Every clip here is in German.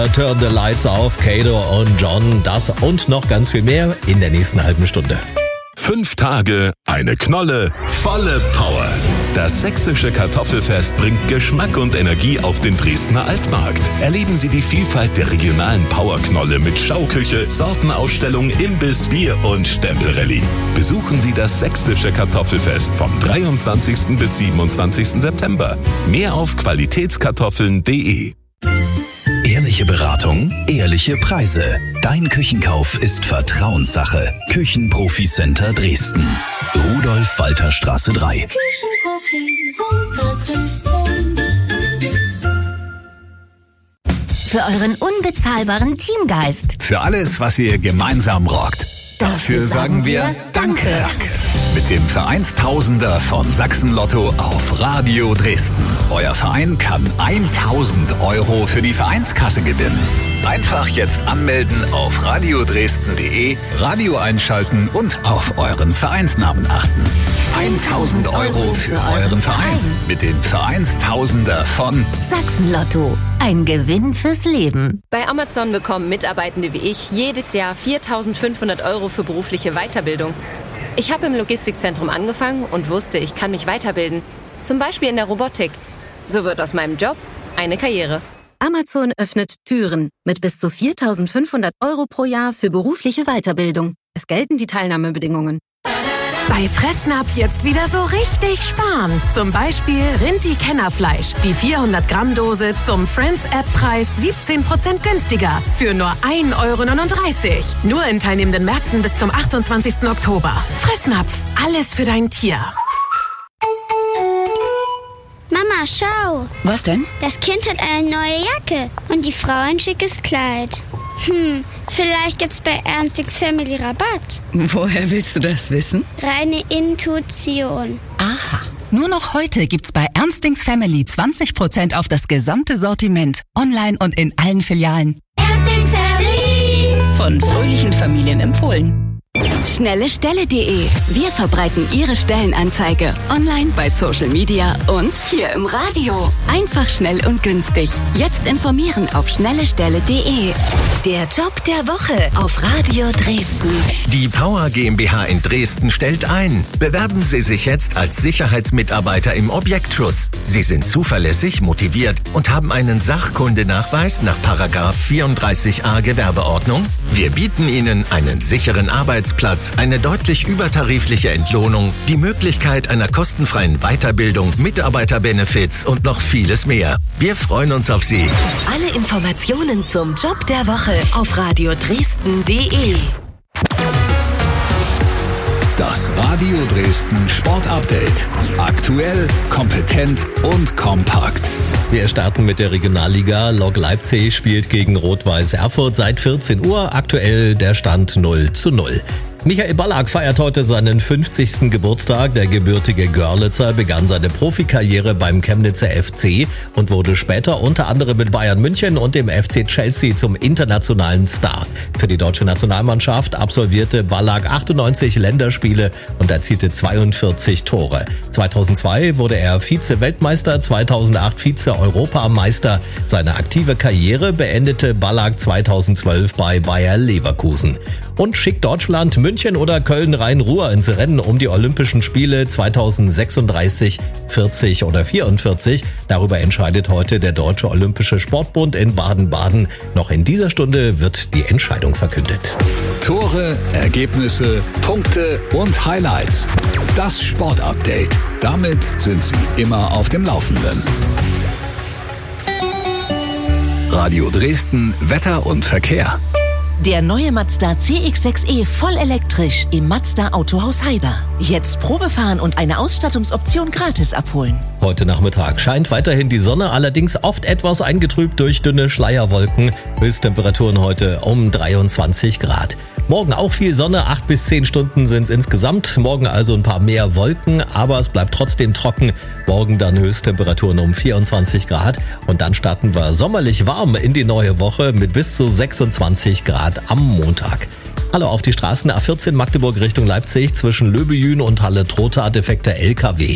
Turn the Lights Off, Kato und John. Das und noch ganz viel mehr in der nächsten halben Stunde. 5 Tage, eine Knolle, volle Power. Das sächsische Kartoffelfest bringt Geschmack und Energie auf den Dresdner Altmarkt. Erleben Sie die Vielfalt der regionalen Powerknolle mit Schauküche, Sortenausstellung, Imbiss, Bier und Stempelrallye. Besuchen Sie das sächsische Kartoffelfest vom 23. bis 27. September. Mehr auf qualitätskartoffeln.de. Ehrliche Beratung, ehrliche Preise. Dein Küchenkauf ist Vertrauenssache. Küchenprofi-Center Dresden. Rudolf-Walter-Straße 3. Küchenprofi-Center Dresden. Für euren unbezahlbaren Teamgeist. Für alles, was ihr gemeinsam rockt. Dafür sagen wir Danke. Mit dem Vereinstausender von Sachsen-Lotto auf Radio Dresden. Euer Verein kann 1.000 € für die Vereinskasse gewinnen. Einfach jetzt anmelden auf radiodresden.de, Radio einschalten und auf euren Vereinsnamen achten. 1.000 € für euren Verein mit dem Vereinstausender von Sachsen-Lotto. Ein Gewinn fürs Leben. Bei Amazon bekommen Mitarbeitende wie ich jedes Jahr 4.500 € für berufliche Weiterbildung. Ich habe im Logistikzentrum angefangen und wusste, ich kann mich weiterbilden. Zum Beispiel in der Robotik. So wird aus meinem Job eine Karriere. Amazon öffnet Türen mit bis zu 4.500 € pro Jahr für berufliche Weiterbildung. Es gelten die Teilnahmebedingungen. Bei Fressnapf jetzt wieder so richtig sparen. Zum Beispiel Rinti-Kennerfleisch. Die 400-Gramm-Dose zum Friends-App-Preis 17% günstiger. Für nur 1,39 €. Nur in teilnehmenden Märkten bis zum 28. Oktober. Fressnapf. Alles für dein Tier. Mama, schau. Was denn? Das Kind hat eine neue Jacke und die Frau ein schickes Kleid. Vielleicht gibt's bei Ernstings Family Rabatt. Woher willst du das wissen? Reine Intuition. Aha. Nur noch heute gibt's bei Ernstings Family 20% auf das gesamte Sortiment. Online und in allen Filialen. Ernstings Family. Von fröhlichen Familien empfohlen. Schnellestelle.de. Wir verbreiten Ihre Stellenanzeige online, bei Social Media und hier im Radio. Einfach, schnell und günstig. Jetzt informieren auf schnellestelle.de. Der Job der Woche auf Radio Dresden. Die Power GmbH in Dresden stellt ein. Bewerben Sie sich jetzt als Sicherheitsmitarbeiter im Objektschutz. Sie sind zuverlässig, motiviert und haben einen Sachkundenachweis nach § 34a Gewerbeordnung. Wir bieten Ihnen einen sicheren Arbeitsplatz, eine deutlich übertarifliche Entlohnung, die Möglichkeit einer kostenfreien Weiterbildung, Mitarbeiterbenefits und noch vieles mehr. Wir freuen uns auf Sie. Alle Informationen zum Job der Woche auf radiodresden.de. Das Radio Dresden Sport Update. Aktuell, kompetent und kompakt. Wir starten mit der Regionalliga. Lok Leipzig spielt gegen Rot-Weiß Erfurt seit 14 Uhr. Aktuell der Stand 0:0. Michael Ballack feiert heute seinen 50. Geburtstag. Der gebürtige Görlitzer begann seine Profikarriere beim Chemnitzer FC und wurde später unter anderem mit Bayern München und dem FC Chelsea zum internationalen Star. Für die deutsche Nationalmannschaft absolvierte Ballack 98 Länderspiele und erzielte 42 Tore. 2002 wurde er Vize-Weltmeister, 2008 Vize-Europameister. Seine aktive Karriere beendete Ballack 2012 bei Bayer Leverkusen. Und schickt Deutschland München oder Köln-Rhein-Ruhr ins Rennen um die Olympischen Spiele 2036, 40 oder 44. Darüber entscheidet heute der Deutsche Olympische Sportbund in Baden-Baden. Noch in dieser Stunde wird die Entscheidung verkündet. Tore, Ergebnisse, Punkte und Highlights. Das Sportupdate. Damit sind Sie immer auf dem Laufenden. Radio Dresden, Wetter und Verkehr. Der neue Mazda CX-6e voll elektrisch im Mazda Autohaus Haider. Jetzt Probefahren und eine Ausstattungsoption gratis abholen. Heute Nachmittag scheint weiterhin die Sonne, allerdings oft etwas eingetrübt durch dünne Schleierwolken. Höchsttemperaturen heute um 23 Grad. Morgen auch viel Sonne, 8 bis 10 Stunden sind es insgesamt. Morgen also ein paar mehr Wolken, aber es bleibt trotzdem trocken. Morgen dann Höchsttemperaturen um 24 Grad. Und dann starten wir sommerlich warm in die neue Woche mit bis zu 26 Grad am Montag. Hallo, auf die Straßen A14 Magdeburg Richtung Leipzig zwischen Löbejün und Halle-Trotha defekter LKW.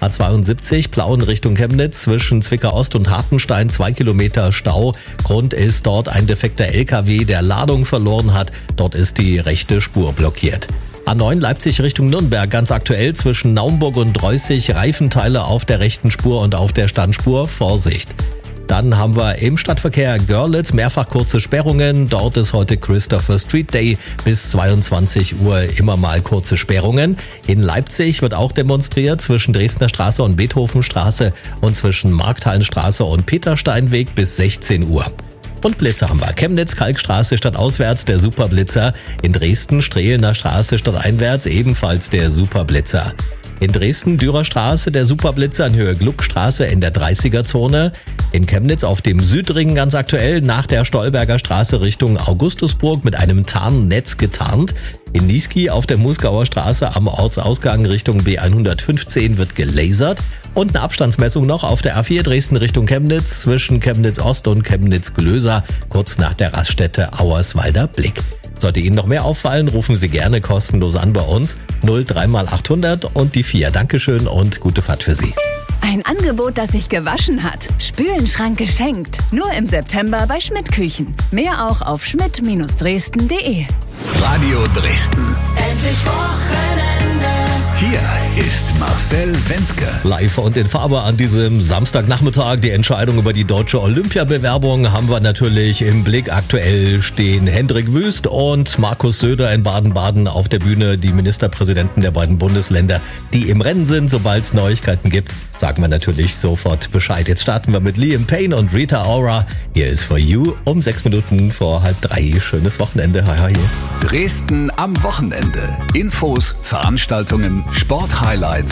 A72 Plauen Richtung Chemnitz zwischen Zwickau-Ost und Hartenstein 2 Kilometer Stau. Grund ist dort ein defekter LKW, der Ladung verloren hat. Dort ist die rechte Spur blockiert. A9 Leipzig Richtung Nürnberg ganz aktuell zwischen Naumburg und Dreußig Reifenteile auf der rechten Spur und auf der Standspur. Vorsicht! Dann haben wir im Stadtverkehr Görlitz mehrfach kurze Sperrungen. Dort ist heute Christopher Street Day. Bis 22 Uhr immer mal kurze Sperrungen. In Leipzig wird auch demonstriert zwischen Dresdner Straße und Beethovenstraße und zwischen Markthallenstraße und Petersteinweg bis 16 Uhr. Und Blitzer haben wir. Chemnitz, Kalkstraße stadtauswärts der Superblitzer. In Dresden, Strehlener Straße stadteinwärts ebenfalls der Superblitzer. In Dresden, Dürerstraße der Superblitzer in Höhe Gluckstraße in der 30er-Zone. In Chemnitz auf dem Südring ganz aktuell nach der Stolberger Straße Richtung Augustusburg mit einem Tarnnetz getarnt. In Niesky auf der Musgauer Straße am Ortsausgang Richtung B115 wird gelasert. Und eine Abstandsmessung noch auf der A4 Dresden Richtung Chemnitz zwischen Chemnitz Ost und Chemnitz Glöser kurz nach der Raststätte Auerswalder Blick. Sollte Ihnen noch mehr auffallen, rufen Sie gerne kostenlos an bei uns. 03 mal 800 und die 4. Dankeschön und gute Fahrt für Sie. Ein Angebot, das sich gewaschen hat. Spülenschrank geschenkt. Nur im September bei Schmidt Küchen. Mehr auch auf schmidt-dresden.de. Radio Dresden. Endlich Wochenende. Hier ist Marcel Wenzke. Live und in Farbe an diesem Samstagnachmittag. Die Entscheidung über die deutsche Olympiabewerbung haben wir natürlich im Blick. Aktuell stehen Hendrik Wüst und Markus Söder in Baden-Baden auf der Bühne. Die Ministerpräsidenten der beiden Bundesländer, die im Rennen sind. Sobald es Neuigkeiten gibt, sagen wir natürlich sofort Bescheid. Jetzt starten wir mit Liam Payne und Rita Ora. Hier ist For You um 6 Minuten vor 2:30. Schönes Wochenende. Hi, hi. Dresden am Wochenende. Infos, Veranstaltungen, Sporthighlights